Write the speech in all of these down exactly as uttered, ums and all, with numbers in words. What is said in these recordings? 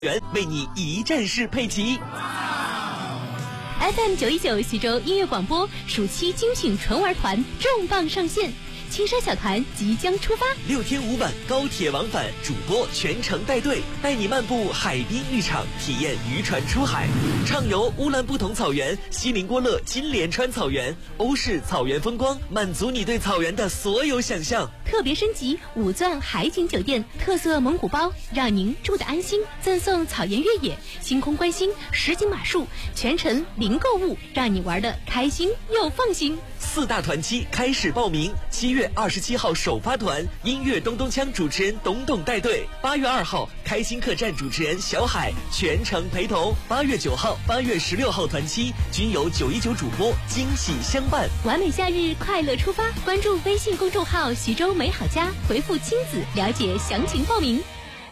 园为你一站式配齐。 F M 九一九徐州音乐广播暑期精品纯玩团重磅上线，青山小团即将出发， 六天五晚高铁往返，主播全程带队，带你漫步海滨浴场，体验渔船出海，畅游乌兰布统草原、锡林郭勒金莲川草原、欧式草原风光，满足你对草原的所有想象。 特别升级五钻海景酒店，特色蒙古包，让您住得安心。赠送草原越野、星空观星、实景马术，全程零购物，让你玩得开心又放心。 四大团期开始报名，七月二十七号首发团，音乐咚咚锵主持人董董带队；八月二号，开心客栈主持人小海全程陪同；八月九号、八月十六号团期均有九一九主播惊喜相伴。 完美夏日，快乐出发！关注微信公众号徐州美好家，回复亲子了解详情报名。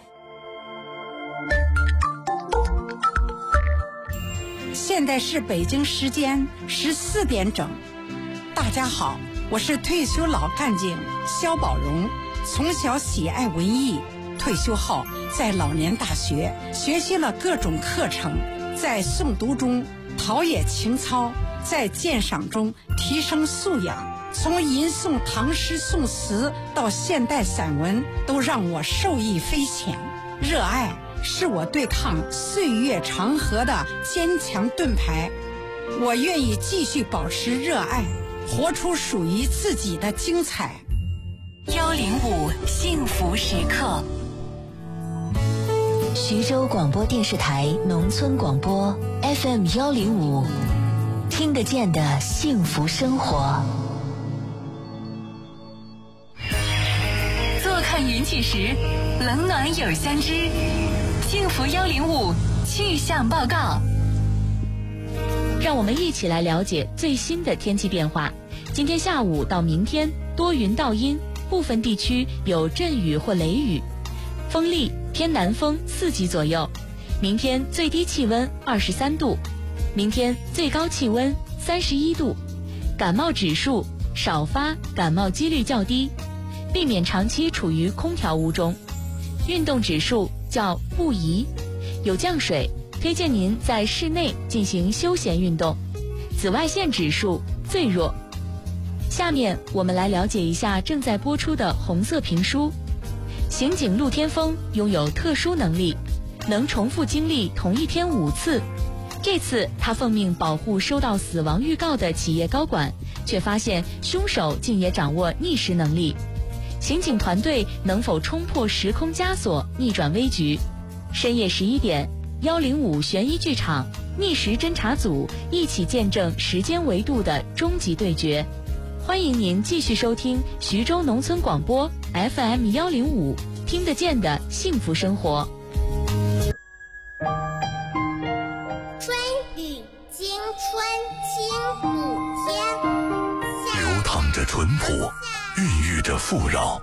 现在是北京时间十四点整。大家好，我是退休老干警肖宝荣，从小喜爱文艺，退休后在老年大学学习了各种课程，在诵读中陶冶情操，在鉴赏中提升素养。从吟诵唐诗宋词到现代散文，都让我受益匪浅。热爱是我对抗岁月长河的坚强盾牌，我愿意继续保持热爱，活出属于自己的精彩。 幺零五幸福时刻，徐州广播电视台农村广播 F M 幺零五，听得见的幸福生活。坐看云起时，冷暖有相知。幸福幺零五气象报告， 让我们一起来了解最新的天气变化。今天下午到明天多云到阴，部分地区有阵雨或雷雨，风力偏南风四级左右。明天最低气温二十三度，明天最高气温三十一度。感冒指数少发，感冒几率较低，避免长期处于空调屋中。运动指数叫不宜，有降水，推荐您在室内进行休闲运动。紫外线指数最弱。下面我们来了解一下正在播出的红色评书。刑警陆天峰拥有特殊能力，能重复经历同一天五次。这次他奉命保护收到死亡预告的企业高管，却发现凶手竟也掌握逆时能力。刑警团队能否冲破时空枷锁，逆转危局？深夜十一点，幺零五悬疑剧场，逆时侦查组一起见证时间维度的终极对决。欢迎您继续收听徐州农村广播 F M 幺零五，听得见的幸福生活。 春雨惊春清谷间， 流淌着淳朴，孕育着富饶。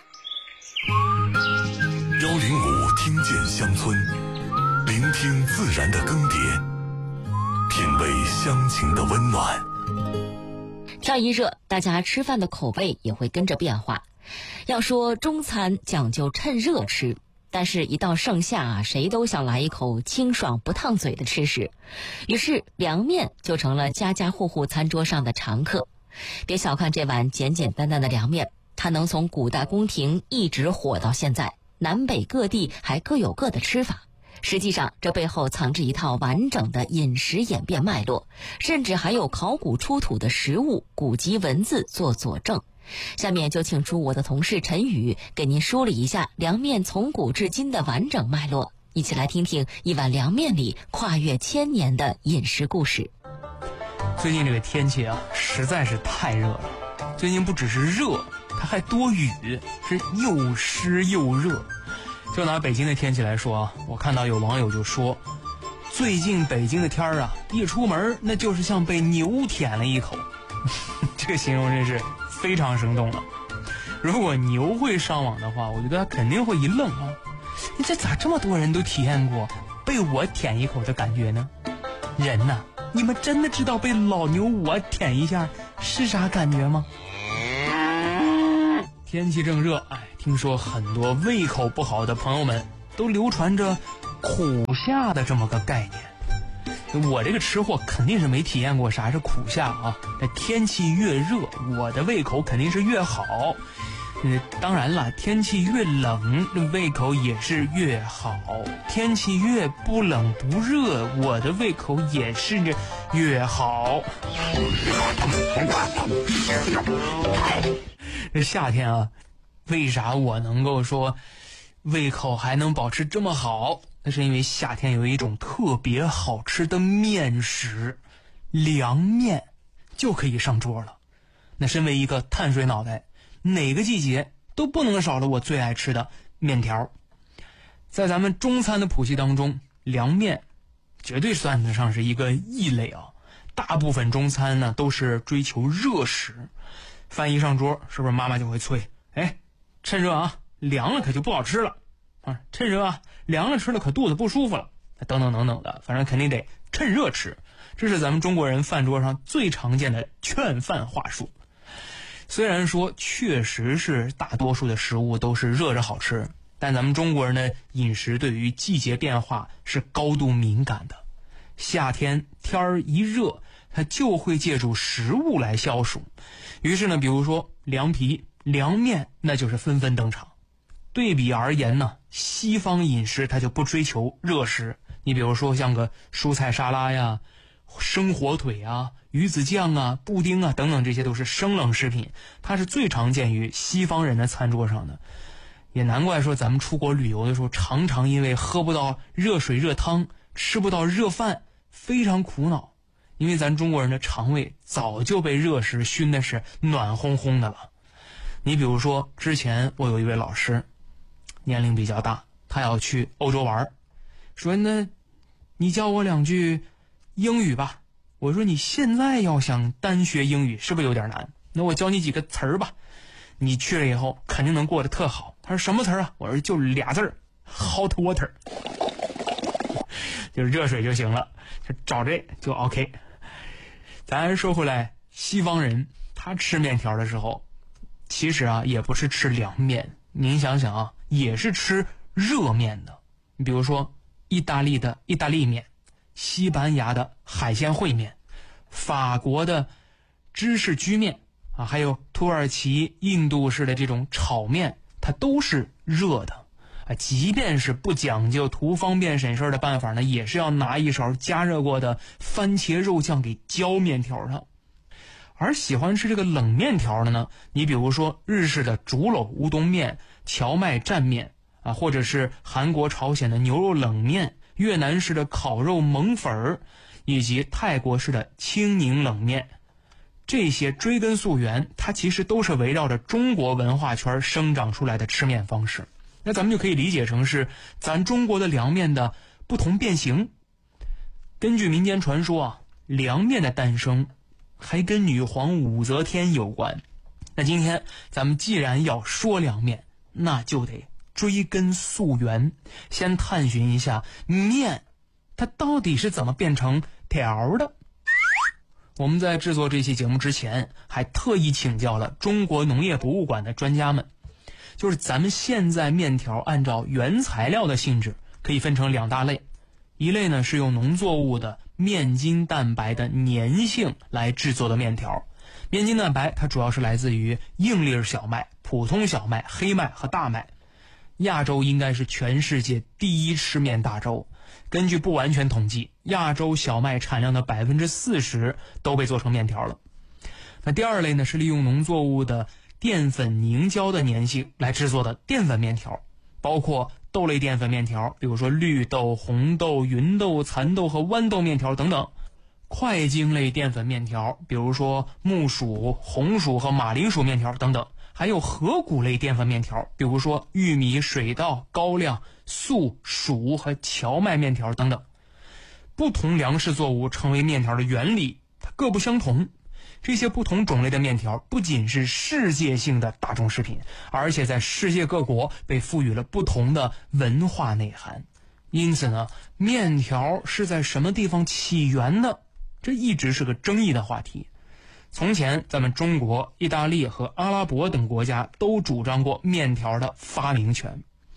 幺零五听见乡村，聆听自然的更迭，品味乡情的温暖。 天一热，大家吃饭的口味也会跟着变化。要说中餐讲究趁热吃，但是一到盛夏啊，谁都想来一口清爽不烫嘴的吃食，于是凉面就成了家家户户餐桌上的常客。别小看这碗简简单单的凉面，它能从古代宫廷一直火到现在，南北各地还各有各的吃法。实际上这背后藏着一套完整的饮食演变脉络，甚至还有考古出土的食物、古籍文字做佐证。下面就请出我的同事陈宇给您梳理一下凉面从古至今的完整脉络，一起来听听一碗凉面里跨越千年的饮食故事。 最近这个天气啊，实在是太热了。最近不只是热，它还多雨，是又湿又热。就拿北京的天气来说啊，我看到有网友就说，最近北京的天儿啊，一出门那就是像被牛舔了一口。这个形容真是非常生动了。如果牛会上网的话，我觉得他肯定会一愣啊，你这咋这么多人都体验过被我舔一口的感觉呢？人呐，你们真的知道被老牛我舔一下是啥感觉吗？天气正热，哎，听说很多胃口不好的朋友们都流传着苦夏的这么个概念。我这个吃货肯定是没体验过啥是苦夏啊。这天气越热，我的胃口肯定是越好。呃，当然了，天气越冷，胃口也是越好。天气越不冷不热，我的胃口也是越好。这夏天啊，为啥我能够说胃口还能保持这么好？那是因为夏天有一种特别好吃的面食，凉面就可以上桌了。那身为一个碳水脑袋，哪个季节都不能少了我最爱吃的面条。在咱们中餐的谱系当中，凉面绝对算得上是一个异类啊。大部分中餐呢都是追求热食，饭一上桌，是不是妈妈就会催，哎，趁热啊，凉了可就不好吃了啊，趁热啊，凉了吃了可肚子不舒服了，等等等等的，反正肯定得趁热吃。这是咱们中国人饭桌上最常见的劝饭话术。虽然说确实是大多数的食物都是热着好吃，但咱们中国人的饮食对于季节变化是高度敏感的。夏天天儿一热，它就会借助食物来消暑。于是呢，比如说凉皮、凉面，那就是纷纷登场。对比而言呢，西方饮食它就不追求热食。你比如说像个蔬菜沙拉呀、生火腿啊、鱼子酱啊、布丁啊等等，这些都是生冷食品，它是最常见于西方人的餐桌上的。也难怪说咱们出国旅游的时候，常常因为喝不到热水热汤，吃不到热饭，非常苦恼。因为咱中国人的肠胃早就被热食熏的是暖烘烘的了。你比如说之前我有一位老师，年龄比较大，他要去欧洲玩，说那你教我两句英语吧。我说你现在要想单学英语是不是有点难？那我教你几个词儿吧，你去了以后肯定能过得特好。他说什么词儿啊？我说就俩字儿 hot water， 就是热水就行了，就找这就 OK。 咱说回来，西方人他吃面条的时候，其实啊也不是吃凉面，您想想啊，也是吃热面的。你比如说意大利的意大利面，西班牙的海鲜烩面，法国的芝士焗面啊，还有土耳其印度式的这种炒面，它都是热的啊。即便是不讲究图方便省事的办法呢，也是要拿一勺加热过的番茄肉酱给浇面条上。而喜欢吃这个冷面条的呢，你比如说日式的竹篓乌冬面、荞麦蘸面啊，或者是韩国朝鲜的牛肉冷面、越南式的烤肉蒙粉儿，以及泰国式的青柠冷面。这些追根溯源，它其实都是围绕着中国文化圈生长出来的吃面方式。那咱们就可以理解成是咱中国的凉面的不同变形。根据民间传说啊，凉面的诞生还跟女皇武则天有关。那今天咱们既然要说凉面，那就得追根溯源，先探寻一下面它到底是怎么变成条的。我们在制作这期节目之前，还特意请教了中国农业博物馆的专家们，就是咱们现在面条按照原材料的性质可以分成两大类。一类呢是用农作物的面筋蛋白的粘性来制作的面条。面筋蛋白它主要是来自于硬粒小麦、普通小麦、黑麦和大麦。亚洲应该是全世界第一吃面大洲。根据不完全统计，亚洲小麦产量的 百分之四十 都被做成面条了。那第二类呢是利用农作物的淀粉凝胶的粘性来制作的淀粉面条，包括豆类淀粉面条，比如说绿豆、红豆、芸豆、蚕豆和豌豆面条等等；块茎类淀粉面条，比如说木薯、红薯和马铃薯面条等等；还有核谷类淀粉面条，比如说玉米、水稻、高粱、粟、黍和荞麦面条等等。不同粮食作物成为面条的原理它各不相同。这些不同种类的面条不仅是世界性的大众食品，而且在世界各国被赋予了不同的文化内涵。因此呢，面条是在什么地方起源的，这一直是个争议的话题。从前咱们中国、意大利和阿拉伯等国家都主张过面条的发明权。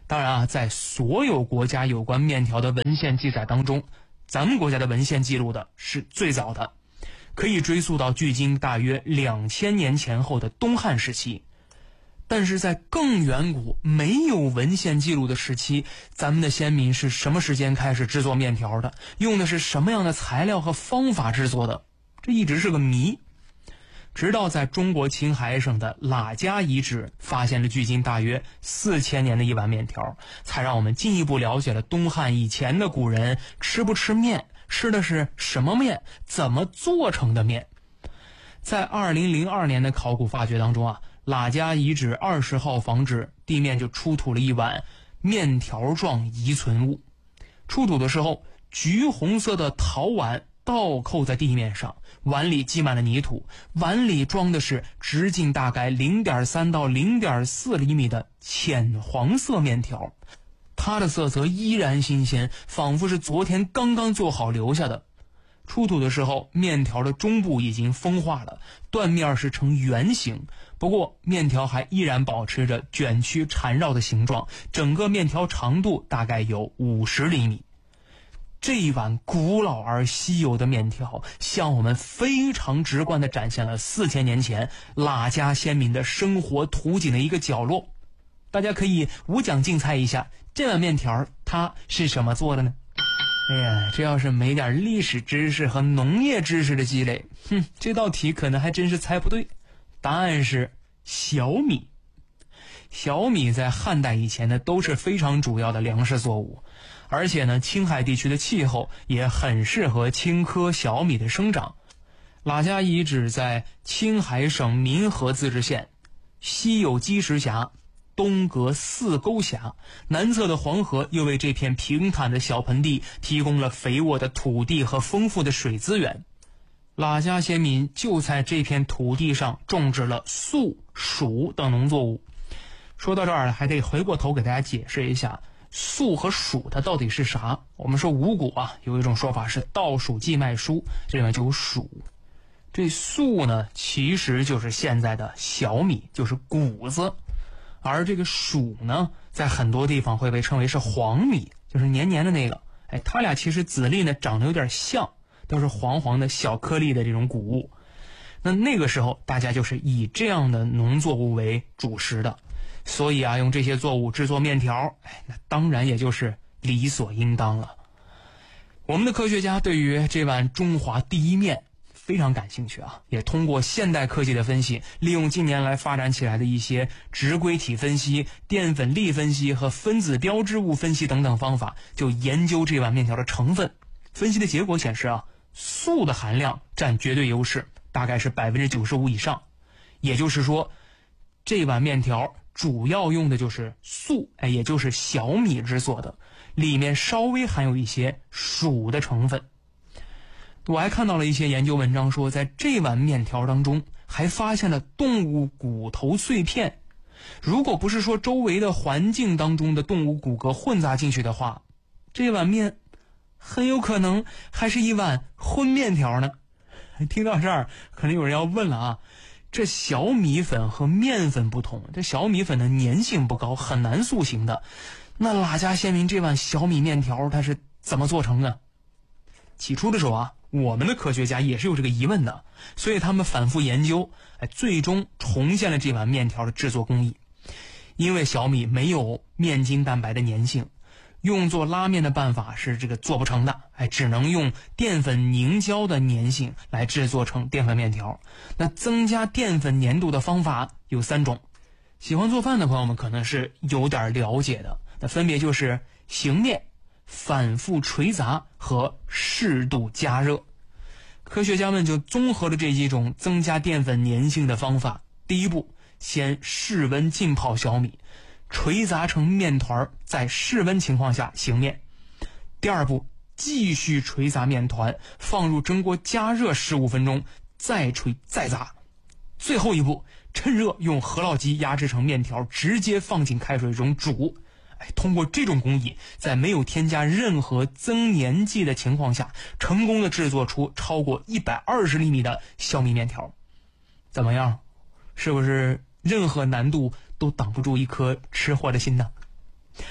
当然啊，在所有国家有关面条的文献记载当中，咱们国家的文献记录的是最早的，可以追溯到距今大约两千年前后的东汉时期。但是在更远古没有文献记录的时期，咱们的先民是什么时间开始制作面条的？用的是什么样的材料和方法制作的？这一直是个谜。直到在中国青海省的喇家遗址发现了距今大约四千年的一碗面条，才让我们进一步了解了东汉以前的古人吃不吃面，吃的是什么面，怎么做成的面。在二零零二年的考古发掘当中啊，喇家遗址二十号房址地面就出土了一碗面条状遗存物。出土的时候，橘红色的陶碗倒扣在地面上，碗里积满了泥土，碗里装的是直径大概 零点三 到 零点四 厘米的浅黄色面条，它的色泽依然新鲜，仿佛是昨天刚刚做好留下的。出土的时候，面条的中部已经风化了，断面是呈圆形，不过面条还依然保持着卷曲缠绕的形状，整个面条长度大概有五十厘米。这一碗古老而稀有的面条，向我们非常直观地展现了四千年前喇家先民的生活图景的一个角落。大家可以无奖竞猜一下，这碗面条它是什么做的呢？哎呀，这要是没点历史知识和农业知识的积累，哼，这道题可能还真是猜不对。答案是小米。小米在汉代以前呢，都是非常主要的粮食作物，而且呢，青海地区的气候也很适合青稞小米的生长。喇家遗址在青海省民和自治县，西有积石峡，东隔四沟峡，南侧的黄河又为这片平坦的小盆地提供了肥沃的土地和丰富的水资源。喇家先民就在这片土地上种植了粟、黍等农作物。说到这儿，还得回过头给大家解释一下粟和黍它到底是啥。我们说五谷啊，有一种说法是稻黍稷麦菽，这里面就有黍。这粟呢，其实就是现在的小米，就是谷子。而这个黍呢，在很多地方会被称为是黄米，就是黏黏的那个。哎，它俩其实籽粒呢长得有点像，都是黄黄的小颗粒的这种谷物。那那个时候大家就是以这样的农作物为主食的，所以啊，用这些作物制作面条，哎，那当然也就是理所应当了。我们的科学家对于这碗中华第一面非常感兴趣啊，也通过现代科技的分析，利用近年来发展起来的一些质规体分析、淀粉粒分析和分子标志物分析等等方法，就研究这碗面条的成分。分析的结果显示啊，粟的含量占绝对优势，大概是 百分之九十五 以上。也就是说，这碗面条主要用的就是粟，哎，也就是小米制作的，里面稍微含有一些黍的成分。我还看到了一些研究文章说，在这碗面条当中还发现了动物骨头碎片。如果不是说周围的环境当中的动物骨骼混杂进去的话，这碗面很有可能还是一碗荤面条呢。听到这儿，可能有人要问了啊，这小米粉和面粉不同，这小米粉的粘性不高，很难塑形的。那喇家先民这碗小米面条它是怎么做成的？起初的时候啊，我们的科学家也是有这个疑问的，所以他们反复研究，哎，最终重现了这碗面条的制作工艺。因为小米没有面筋蛋白的粘性，用做拉面的办法是这个做不成的，哎，只能用淀粉凝胶的粘性来制作成淀粉面条。那增加淀粉粘度的方法有三种，喜欢做饭的朋友们可能是有点了解的，那分别就是醒面、反复捶砸和适度加热。科学家们就综合了这几种增加淀粉粘性的方法。第一步，先室温浸泡小米，捶砸成面团，在室温情况下醒面。第二步，继续捶砸面团，放入蒸锅加热十五分钟，再捶再砸。最后一步，趁热用饸饹机压制成面条，直接放进开水中煮。哎，通过这种工艺，在没有添加任何增粘剂的情况下，成功的制作出超过一百二十厘米的小米面条。怎么样？是不是任何难度都挡不住一颗吃货的心呢？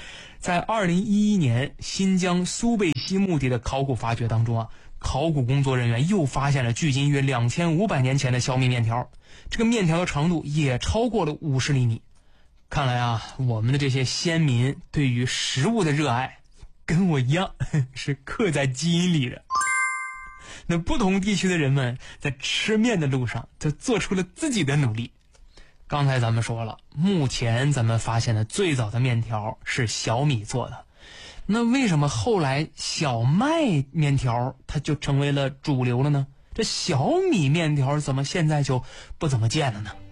在二零一一年新疆苏贝西墓地的考古发掘当中啊，考古工作人员又发现了距今约两千五百年前的小米面条，这个面条的长度也超过了五十厘米。看来啊，我们的这些先民对于食物的热爱跟我一样是刻在基因里的。那不同地区的人们在吃面的路上就做出了自己的努力。刚才咱们说了，目前咱们发现的最早的面条是小米做的，那为什么后来小麦面条它就成为了主流了呢？这小米面条怎么现在就不怎么见了呢？